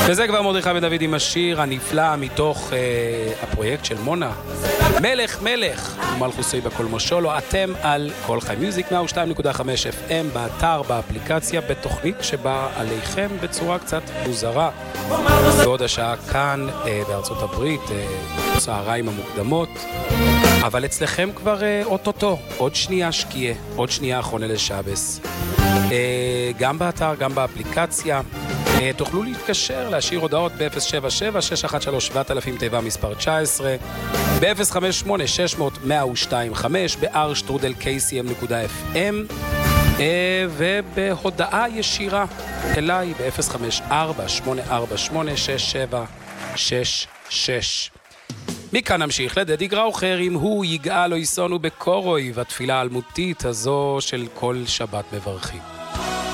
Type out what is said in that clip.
וזה כבר מרדכי בן דוד עם השיר הנפלא מתוך הפרויקט של מונה. מלך מלך, מלכוסי בכל משולו. אתם על כל חי מיוזיק 102.5 FM, באתר, באפליקציה, בתוכנית שבאה עליכם בצורה קצת מוזרה. בעוד השעה כאן בארצות הברית, צהריים המוקדמות, אבל אצלכם כבר אוטוטו, עוד שנייה שקיעה, עוד שנייה אחרונה לשבס. גם באתר, גם באפליקציה. תוכלו להתקשר, להשאיר הודעות ב-077-613-7000 תיבה מספר 19, ב-058-600-1025, ב-r@kcm.fm, ובהודעה ישירה אליי ב-054-848-6766. מכאן נמשיך לדדי גראוכר אם הוא יגאל או יסונו בקורוי, והתפילה האלמותית הזו של כל שבת מברכים.